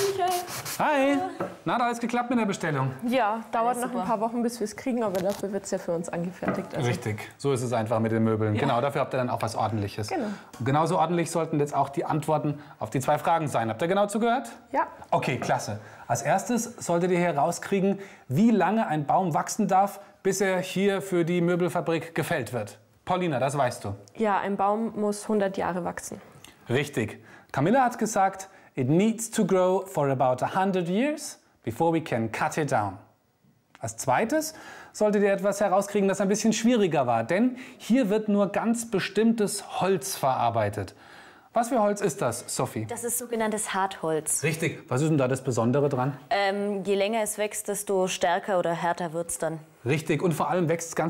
Michael. Hi. Na, hat alles geklappt mit der Bestellung? Ja, dauert noch super. ein paar Wochen, bis wir es kriegen, aber dafür wird es ja für uns angefertigt. Also. Richtig, so ist es einfach mit den Möbeln. Genau, dafür habt ihr dann auch was Ordentliches. Genau. Und genauso ordentlich sollten jetzt auch die Antworten auf die 2 Fragen sein. Habt ihr genau zugehört? Ja. Okay, klasse. Als erstes solltet ihr herauskriegen, wie lange ein Baum wachsen darf, bis er hier für die Möbelfabrik gefällt wird. Paulina, das weißt du. Ja, ein Baum muss 100 Jahre wachsen. Richtig. Camilla hat gesagt, it needs to grow for about 100 years before we can cut it down. Als zweites solltet ihr etwas herauskriegen, das ein bisschen schwieriger war, denn hier wird nur ganz bestimmtes Holz verarbeitet. Was für Holz ist das, Sophie? Das ist sogenanntes Hartholz. Richtig. Was ist denn da das Besondere dran? Je länger es wächst, desto stärker oder härter wird es dann. Richtig. Und vor allem wächst es ganz